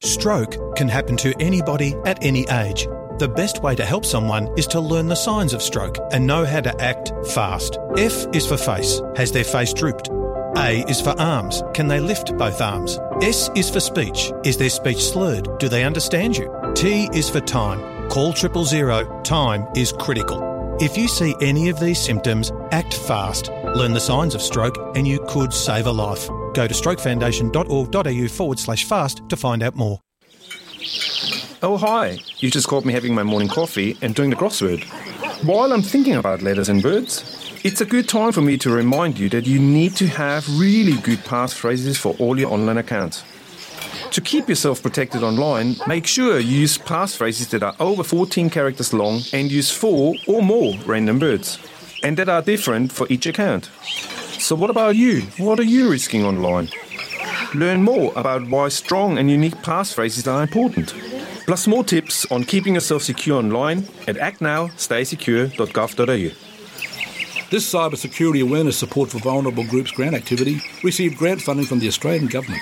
Stroke can happen to anybody at any age. The best way to help someone is to learn the signs of stroke and know how to act fast. F is for face. Has their face drooped? A is for arms. Can they lift both arms? S is for speech. Is their speech slurred? Do they understand you? T is for time. Call 000. Time is critical. If you see any of these symptoms, act fast. Learn the signs of stroke and you could save a life. Go to strokefoundation.org.au/fast to find out more. Oh, hi. You just caught me having my morning coffee and doing the crossword. While I'm thinking about letters and words, it's a good time for me to remind you that you need to have really good passphrases for all your online accounts. To keep yourself protected online, make sure you use passphrases that are over 14 characters long and use 4 or more random words, and that are different for each account. So what about you? What are you risking online? Learn more about why strong and unique passphrases are important. Plus more tips on keeping yourself secure online at actnowstaysecure.gov.au. This cybersecurity awareness support for vulnerable groups grant activity received grant funding from the Australian Government.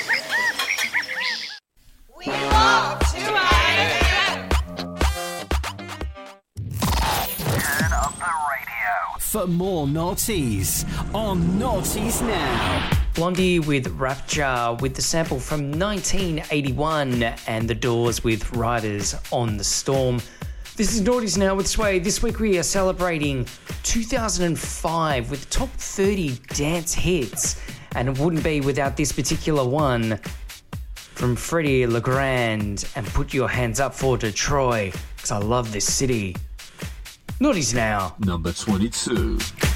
For more noughties on Noughties Now. Blondie with Rapture with the sample from 1981 and The Doors with Riders on the Storm. This is Noughties Now with Sway. This week we are celebrating 2005 with top 30 dance hits, and it wouldn't be without this particular one from Freddie Legrand and Put Your Hands Up for Detroit, because I love this city. Noughties Now. Number 22.